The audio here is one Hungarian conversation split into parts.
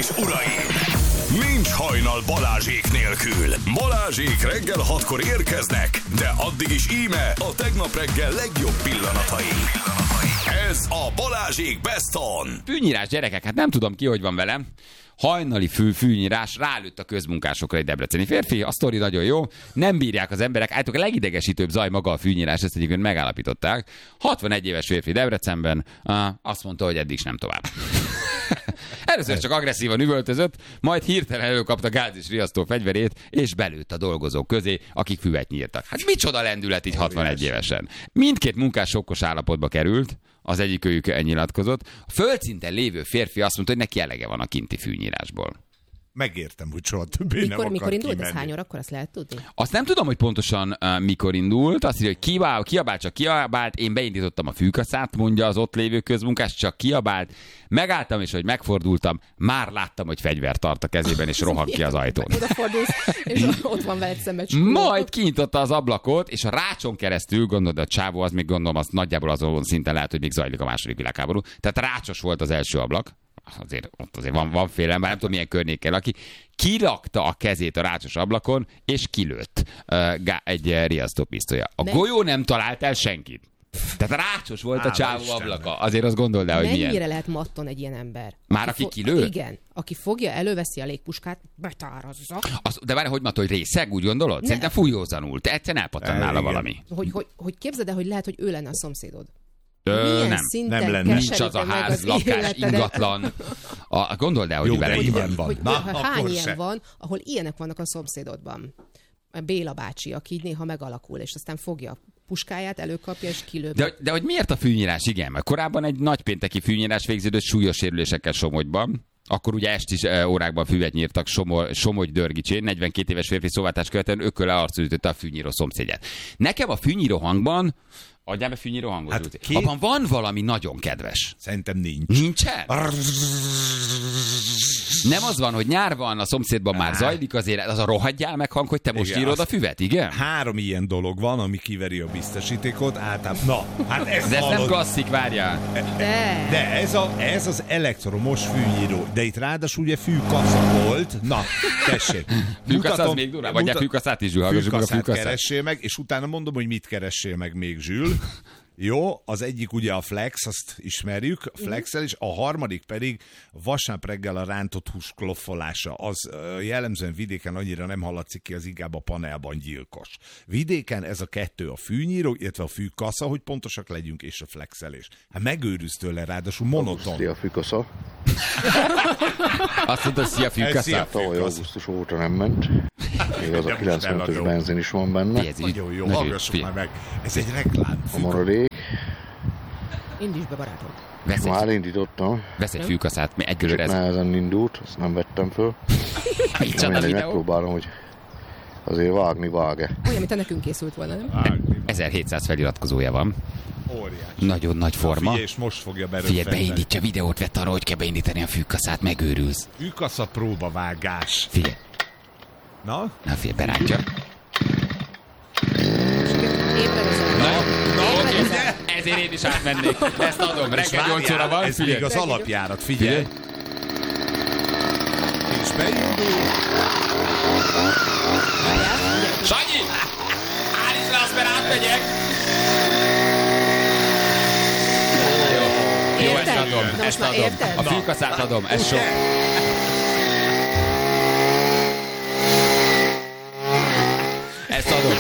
és uraim! Nincs hajnal Balázsék nélkül. Balázsék reggel 6-kor érkeznek, de addig is íme a tegnap reggel legjobb pillanatai. Ez a Balázsék Best On. Fűnyírás, gyerekek, hát nem tudom ki, hogy van velem. Hajnali fűnyírás, rálőtt a közmunkásokra egy debreceni férfi, a sztori nagyon jó, nem bírják az emberek, általában a legidegesítőbb zaj maga a fűnyírás, ezt egyébként megállapították. 61 éves férfi Debrecenben azt mondta, hogy eddig nem tovább. Először csak agresszívan üvöltözött, majd hirtelen előkapta gáz és riasztó fegyverét, és belőtt a dolgozók közé, akik füvet nyírtak. Hát micsoda lendület így 61 évesen. Mindkét munkás sokkos állapotba került, az egyikőjük nyilatkozott. A földszinten lévő férfi azt mondta, hogy neki elege van a kinti fűnyírásból. Megértem, hogy soha többé nem akar Mikor indult kimenni. ez, hány órakor, azt lehet tudni? Azt nem tudom, hogy pontosan mikor indult. Azt írja, hogy kiabált, csak kiabált. Én beindítottam a fűkaszát, mondja az ott lévő közmunkás, csak kiabált. Megálltam, és hogy megfordultam, már láttam, hogy fegyvert tart a kezében, és rohan ki az ajtón. Odafordulsz, és ott van veled szemben Majd kinyitotta az ablakot, és a rácson keresztül, gondolod, a csávó, az még gondolom, az nagyjából azon szinten lehet, hogy még zajlik a második világháború. Tehát rácsos volt az első ablak. Azért van félelem, bár nem tudom milyen környékkel, aki kirakta a kezét a rácsos ablakon, és kilőtt egy riasztópisztolya. A golyó nem talált el senkit. Tehát rácsos volt a csávó ablaka. Azért azt gondold el, hogy milyen. Mennyire lehet matton egy ilyen ember? Már aki kilő? Igen. Aki fogja, előveszi a légpuskát, betárazza. De várj, hogy mondta, hogy részeg, úgy gondolod? Szerintem fújózanul. Te egyszerűen elpattan nála valami. Hogy képzeld el, hogy lehet, hogy ő lenne a szomszédod. Nem lenne. Nincs az a ház, lakás, ingatlan. Gondold el, hogy vele ilyen van. Hány ilyen van, ahol ilyenek vannak a szomszédodban. Béla bácsi, aki így néha megalakul, és aztán fogja a puskáját, előkapja, és kilő. De hogy miért a fűnyírás? Igen, mert korábban egy nagypénteki fűnyírás végződött súlyos sérülésekkel Somogyban. Akkor ugye esti órákban füvet nyírtak Somogy-Dörgicsén, 42 éves férfi szóváltás követően ököle arcul ütötte a fűnyíró szomszédját. Nekem a fűnyíró hangban, adjál be fűnyíró hangot. Hát abban van valami nagyon kedves. Szerintem nincs. Nincsen? Nem az van, hogy nyár van, a szomszédban már zajlik azért, az a rohadjál meg hang, hogy te most írod a füvet, igen? 3 ilyen dolog van, ami kiveri a biztosítékot, általában. Na, hát ez nem klasszik, várjál. De ez az elektromos fűnyíró. De itt ráadásul ugye fűkasza volt. Na, tessék. Fűkasza az még durvább, vagy a fűkaszát is, hallgassuk meg a fűkaszát. Keressél meg, és utána mondom, hogy mit keressél meg még, Zsül. Jó, az egyik ugye a Flex, azt ismerjük, a Flexel, és a harmadik pedig vasárnap reggel a rántott hús kloffolása. Az jellemzően vidéken annyira nem hallatszik ki, az inkább a panelban gyilkos. Vidéken ez a kettő, a fűnyíró, illetve a fűkasza, hogy pontosak legyünk, és a flexelés. Hát megőrülsz tőle, ráadásul monoton. Szia, fűkasza. Azt mondta, szia, fűkasza. Tavaly augusztus óta nem ment. Még az a 95-ös benzin is van benne. Nagyon jó, hallgassuk már meg. Ez egy reklám. A maradék. Indíts be, barátom. Már indítottam. Vesz egy fűkaszát, mi egyelőre ez. Nehezen indult, azt nem vettem föl. Megpróbálom, hogy azért vág-e. Olyan, mint a nekünk készült volna, nem? 1700 feliratkozója van. Óriási. Nagyon nagy forma. Figyelj, és most fogja berögteni. Figyelj, beindítja, videót vett arra, hogy kell beindítani a fűkaszát, megőrülsz. Fűkasza próbavágás. Figyelj. Na, figyelj, berántja. Ezért én is átmennék. Ezt adom, reggel 8 óra van. Ez még az alapjárat, figyelj. És beindul. Sanyi! Állíts le azt, mert átmegyek! Jó, ezt adom, ezt adom. A fűkaszát adom, ez sok. Ezt adom.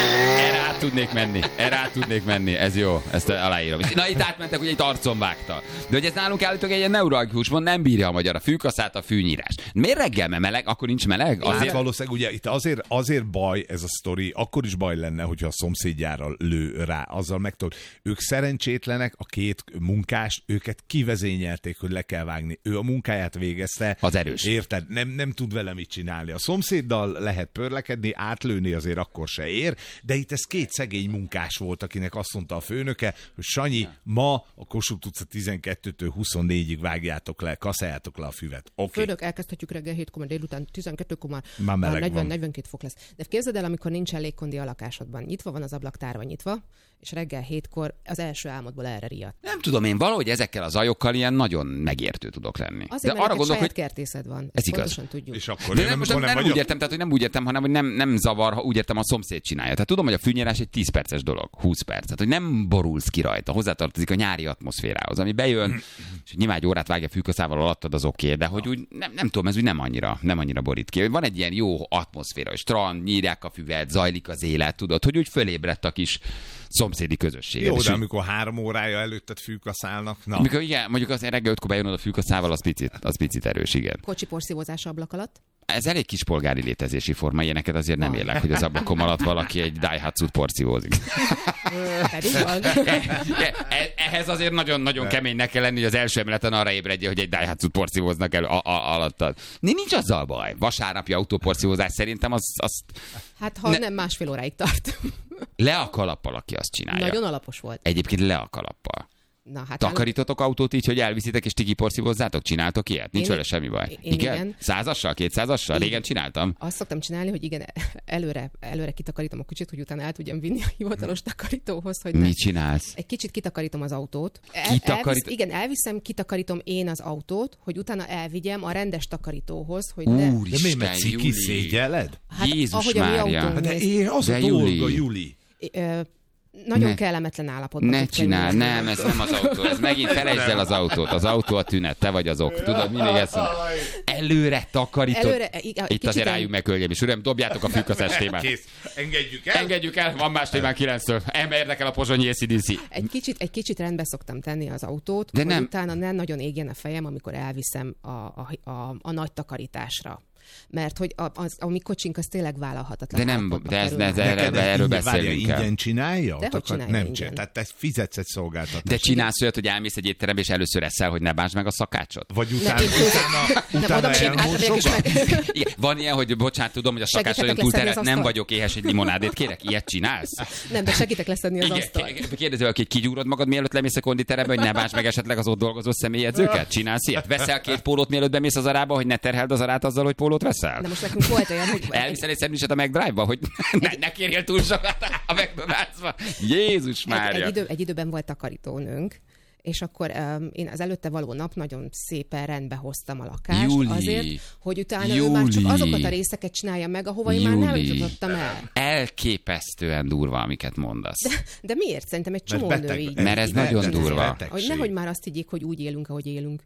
Erre át tudnék menni, ez jó, ezt aláírom. Na itt átmentek, ugye itt arcon vágta. De hogy ez nálunk állítólag egy ilyen neuralgikus mond, nem bírja a magyar a fűkaszát, a fűnyírás. Miért reggel, mert meleg? Akkor nincs meleg? Azért... Hát valószínűleg ugye itt azért baj ez a sztori, akkor is baj lenne, hogyha a szomszédjára lő rá, azzal megtudod. Ők szerencsétlenek, a két munkást, őket kivezényelték, hogy le kell vágni. Ő a munkáját végezte. Az erős. Érted? Nem tud vele mit csinálni. A szomszéddal lehet pörlekedni, átlőni azért akkor se ér, de itt ez két szegény munkás volt, akinek azt mondta a főnöke, hogy Sanyi, ma a Kossuth utca 12-től 24-ig vágjátok le, kaszáljátok le a füvet. Okay. Főnök, elkezdhetjük reggel 7-kor, délután 12-kor már meleg 40-42 fok lesz. De képzeld el, amikor nincsen légkondi a lakásodban. Nyitva van az ablak, tárva nyitva, és reggel 7-kor az első álmodból erre riadt. Nem tudom, én valahogy ezekkel a zajokkal ilyen nagyon megértő tudok lenni. Azért, de arra gondolok, hogy kertészed van. ez igaz. Pontosan tudjuk. És akkor de nem úgy értem, tehát hogy nem úgy értem, hanem hogy nem zavar, ha úgy értem, a szomszéd csinálja. Tehát tudom, hogy a fűnyírás egy 10 perces dolog, 20 perc. Tehát, hogy nem borulsz ki rajta, hozzátartozik a nyári atmoszférához, ami bejön, és nyilván egy órát vágja fűkaszával alattad, az oké, de hogy úgy nem tudom, ez úgy nem annyira borít ki. Van egy ilyen jó atmoszféra, hogy strand, nyírják a füvet, zajlik az élet, tudod, hogy úgy fölébredt a kis szomszédi közösség. Jó, de amikor 3 órája előtted fűkaszálnak, na. Amikor igen, mondjuk az reggel 5-kor bejön oda fűkaszával, az picit erős, igen. Kocsi porszívózása ablak alatt? Ez elég kis polgári létezési forma, ilyeneket azért nem élek, hogy az ablakom alatt valaki egy Daihatsu-t porszívózik. Pedig van. Ehhez azért nagyon-nagyon keménynek kell lenni, hogy az első emeleten arra ébredje, hogy egy Daihatsu-t porszívóznak el alattad. Nincs azzal baj. Vasárnapi autóporszívózás szerintem az... Hát ha nem 1,5 óráig tart. Le a kalappal, aki azt csinálja. Nagyon alapos volt. Egyébként le a kalappal. Na, hát Takarítotok autót így, hogy elviszitek és ti kiporszívozzátok? Csináltok ilyet? Nincs vele semmi baj. Igen? 100-assal, 200-assal? Régen csináltam. Azt szoktam csinálni, hogy igen, előre kitakarítom a kocsit, hogy utána el tudjam vinni a hivatalos takarítóhoz. Hogy Mit csinálsz? Egy kicsit kitakarítom az autót. Igen, elviszem, kitakarítom én az autót, hogy utána elvigyem a rendes takarítóhoz, hogy ne... Úristen, de mi, Júli. Kiszégyeled? Hát, Jézus ahogy a mi Mária. autónk De néz. az De a dolga, Júli. Júli. Nagyon kellemetlen állapotban. Ne csinál, nem, ez nem az autó, ez megint felejtsd el az autót. Az autó a tünet, te vagy az ok. Tudod, mindig ezt mondom. Előre takarítod. Itt azért álljunk meg, hölgyeim és uram, dobjátok a fűkaszás témát. Kész. Engedjük el. Engedjük el, van más témán 9-től. Érdekel a pozsonyi ACDC. Egy kicsit rendbe szoktam tenni az autót, de hogy nem. Utána nem nagyon égjen a fejem, amikor elviszem a nagy takarításra. Mert hogy a mi kocsink az tényleg vállalhatatlan. De nem, erről beszélünk kell. Ingyen csinálja? De hogy csinálja nem ingyen? csinálja. Tehát te fizetsz egy szolgáltatást. De csinálsz olyat, hogy elmész egy étterembe, és először eszel, hogy ne bántsd meg a szakácsot? Vagy utána elmosod? Igen, van ilyen, hogy bocsánat, tudom, hogy a szakács nagyon túlterelt, nem vagyok éhes, egy limonádét kérek, ilyet csinálsz? Nem, de segítek leszedni az asztalt. Kérdezi valaki, hogy kigyúrod magad, mielőtt lemész a konditerembe, hogy ne bánts meg esetleg az ott dolgozó személyedzőket? Csinálsz ilyet? Veszel 2 pólót, mielőtt bemész az arába, hogy ne terheld az arát azzal, hogy pólót veszel? De most nekünk volt olyan, hogy... Elviszel egy szendvicset a McDrive-ba, hogy ne kérjél túl sokat a McDonald's-ba. Jézus Mária! Egy időben volt takarítónőnk, és akkor én az előtte való nap nagyon szépen rendbe hoztam a lakást. Júli. Azért, hogy utána ő már csak azokat a részeket csinálja meg, ahova én már nem jutottam el. Elképesztően durva, amiket mondasz. De miért? Szerintem egy csomó nő így. Mert ez nagyon durva. Hogy nehogy már azt higgyék, hogy úgy élünk, ahogy élünk.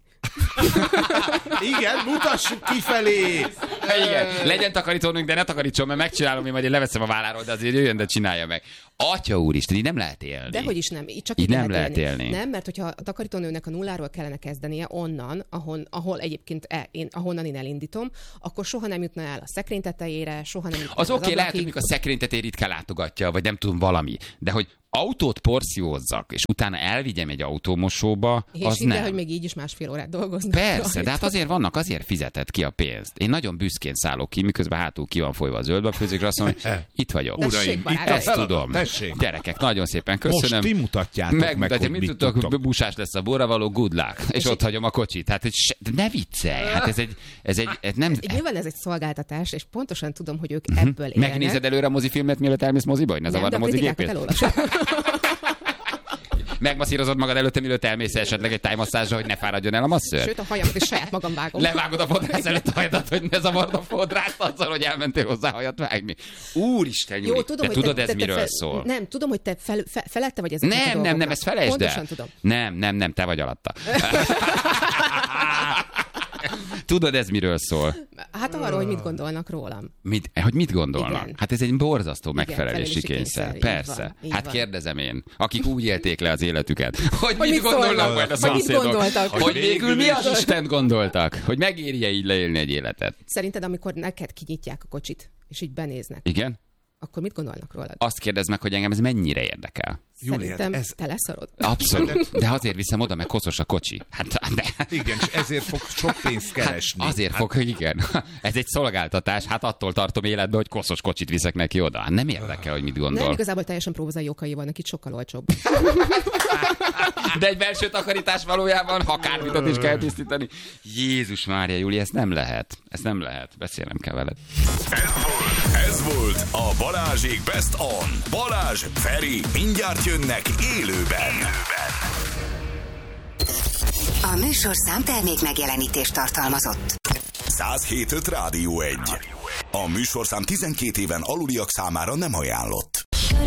Igen, mutassuk kifelé! Igen, legyen takarítónünk, de ne takarítson, mert megcsinálom, én majd én leveszem a válláról, de azért jöjjön, de csinálja meg. Atya úristen, így nem lehet élni. Dehogy is nem, csak így nem lehet élni. Nem, mert hogyha a takarítónőnek a nulláról kellene kezdenie onnan, ahol egyébként ahonnan én elindítom, akkor soha nem jutna el a szekrény tetejére, soha nem jutna az oké, lehet, hogy ablakig. a szekrény tetejét ritkán látogatja, vagy nem tudom, valami. De hogy autót porszívózzak, és utána elvigyem egy autómosóba, és az hidd el, nem. hogy még így is 1,5 órát dolgoznak. Persze, rajta. de hát azért fizetett ki a pénzt. Én nagyon büszkén szállok ki, miközben hátul ki van folyva a zöldbe, főzik, azt mondom, hogy itt vagyok. Uraim, itt Ezt tudom. Tessék. Gyerekek, nagyon szépen köszönöm. Most ti mutatjátok meg, hogy mit mit tudtok, tudtok. busás lesz a borra való, good luck. És ott hagyom a kocsit. Hát ne viccelj. Hát ez nem... Nyilván ez egy szolgáltatás, és pontosan tudom, hogy ők ebből élnek. Megnézed előre a mozifilmet, mielőtt elmész moziba, hogy ne zavard a mozigépét? Megmasszírozod magad előtte, mielőtt elmész esetleg egy tájmasszázsra, hogy ne fáradjon el a masször? Sőt, a hajamat is saját magam vágom. Levágod a fodrász előtt a hajadat, hogy ne zavard a fodrászt azzal, hogy elmentél hozzá hajat vágni. Úristen, Júli, tudom, te hogy tudod, ez miről szól? Nem, tudom, hogy te felette vagy ezeket a Nem, dolgoknak. ezt felejtsd el. Pontosan tudom. Nem, te vagy alatta. Tudod, ez miről szól? Hát arról, hogy mit gondolnak rólam. Hogy mit gondolnak? Igen. Hát ez egy borzasztó megfelelési felelési kényszer. kényszer, Persze. így Hát van. kérdezem én, akik úgy élték le az életüket, hogy mit mit gondolnak szólnak? majd a Hogy mit szomszédok. gondoltak? Hogy végül mi az Istent gondoltak? Hogy megéri-e így leélni egy életet? Szerinted, amikor neked kinyitják a kocsit, és így benéznek, Igen? akkor mit gondolnak rólad? Azt kérdezd meg, hogy engem ez mennyire érdekel. Szerintem te leszarod. Abszolút. De azért viszem oda, mert koszos a kocsi. De... Igen, és ezért fog sok pénzt keresni. Azért fog, hogy igen. Ez egy szolgáltatás, attól tartom életbe, hogy koszos kocsit viszek neki oda. Nem érdekel, hogy mit gondol. Nem, igazából teljesen provozai okai vannak, itt sokkal olcsóbb. De egy belső takarítás valójában, ha kárpitot is kell tisztítani. Jézus Mária, Júli, ez nem lehet. Ez nem lehet. Beszélnem kell veled. Ez volt a Balázsék Best On. Balázs, Feri, mindjárt jönnek élőben. A műsorszám termék megjelenítést tartalmazott. 107.5 Rádió 1. A műsorszám 12 éven aluliak számára nem ajánlott.